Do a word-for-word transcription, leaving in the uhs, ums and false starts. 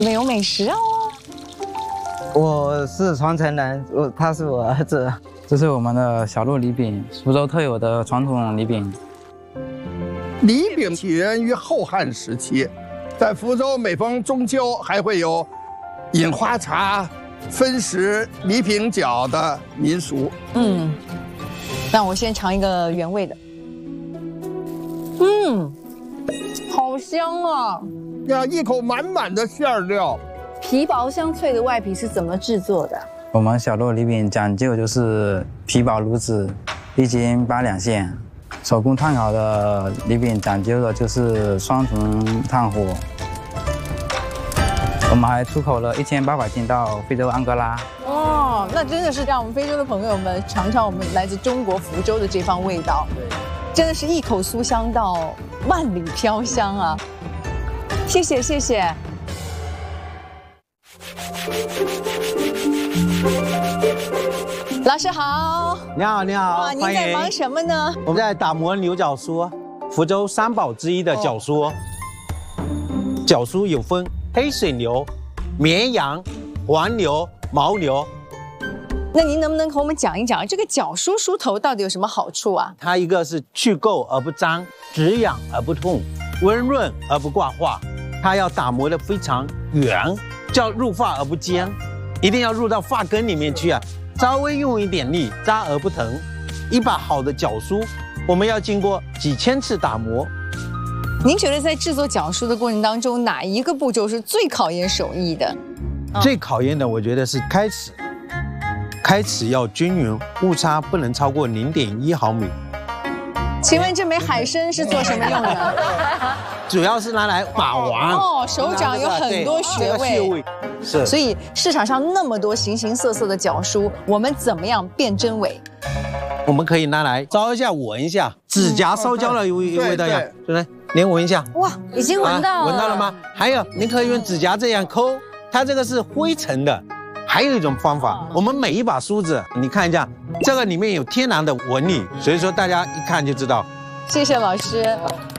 没有美食哦。 我是传承人，我他是我儿子。 这是我们的小鹿梨饼，福州特有的传统梨饼。 梨饼起源于后汉时期，在福州每逢中秋还会有饮花茶、分食梨饼饺的民俗。 嗯，那我先尝一个原味的。嗯，好香啊！ 呀，一口满满的馅料， 皮薄香脆的外皮是怎么制作的？ 我们小鹿梨饼讲究就是皮薄如纸，一斤八两馅。手工炭烤的梨饼讲究的就是双重炭火。我们还出口了一千八百斤到非洲安哥拉。 哦，那真的是让我们非洲的朋友们尝尝我们来自中国福州的这番味道，真的是一口酥香到万里飘香啊！谢谢谢谢。老师好， 你好，你好， 哇，您在忙什么呢？ 我们在打磨牛角酥，福州三宝之一的角酥。哦、角酥有分黑水牛、绵羊、黄牛、牦牛。 那您能不能和我们讲一讲这个角酥梳头到底有什么好处啊？ 它一个是去垢而不脏，止痒而不痛，温润而不挂化。它要打磨的非常圆，叫入发而不尖，一定要入到发根里面去啊。稍微用一点力，扎而不疼。一把好的角酥，我们要经过几千次打磨。 您觉得在制作角酥的过程当中，哪一个步骤是最考验手艺的？ 最考验的，我觉得是开齿。开齿要均匀，误差不能超过零点一毫米。 请问这枚海参是做什么用的？ 主要是拿来把玩。 哦，手掌有很多穴位。 是。 所以市场上那么多形形色色的角酥，我们怎么样辨真伪？ 我们可以拿来招一下，闻一下，指甲烧焦了有味道呀，对不对？您闻一下。 哇，已经闻到了。 闻到了吗？还有，您可以用指甲这样抠，它这个是灰尘的。还有一种方法，我们每一把梳子，你看一下，这个里面有天然的纹理，所以说大家一看就知道。 谢谢老师。